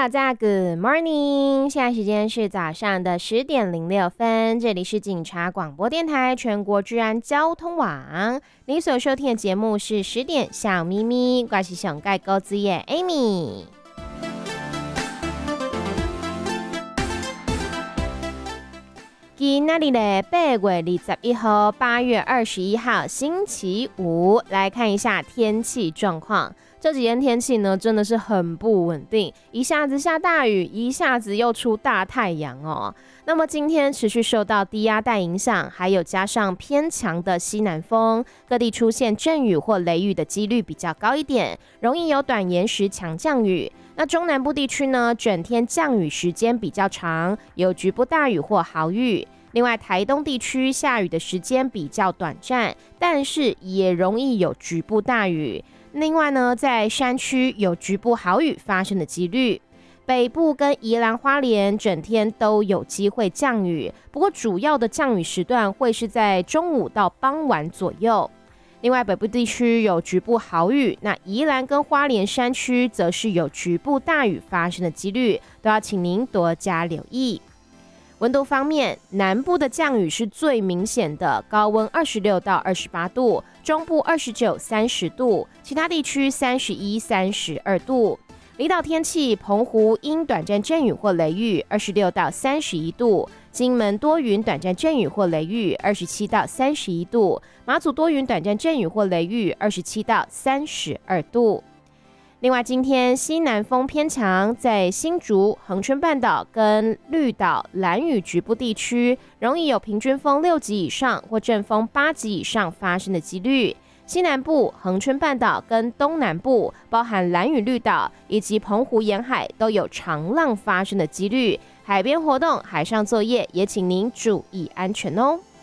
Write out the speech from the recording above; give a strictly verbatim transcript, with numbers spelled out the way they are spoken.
大家 Good morning， 现在时间是早上的十点零六分，这里是警察广播电台全国治安交通网，你所收听的节目是十点小咪咪，我是上盖高子叶 Amy。今天的八月二十一号，八月二十一号星期五，来看一下天气状况。这几天天气呢，真的是很不稳定，一下子下大雨，一下子又出大太阳哦。那么今天持续受到低压带影响，还有加上偏强的西南风，各地出现阵雨或雷雨的几率比较高一点，容易有短延时强降雨。那中南部地区呢，整天降雨时间比较长，有局部大雨或豪雨。另外，台东地区下雨的时间比较短暂，但是也容易有局部大雨。另外呢，在山区有局部豪雨发生的几率。北部跟宜兰花莲整天都有机会降雨，不过主要的降雨时段会是在中午到傍晚左右。另外，北部地区有局部豪雨，那宜兰跟花莲山区则是有局部大雨发生的几率，都要请您多加留意。温度方面，南部的降雨是最明显的，高温二十六到二十八度，中部二十九、三十度，其他地区三十一、三十二度。离岛天气，澎湖因短暂阵雨或雷雨，二十六到三十一度；金门多云短暂阵雨或雷雨，二十七到三十一度；马祖多云短暂阵雨或雷雨，二十七到三十二度。另外，今天西南风偏强，在新竹、恒春半岛跟绿岛、兰屿局部地区，容易有平均风六级以上或阵风八级以上发生的几率。西南部、恒春半岛跟东南部，包含兰屿绿岛以及澎湖沿海，都有长浪发生的几率。海边活动、海上作业，也请您注意安全哦。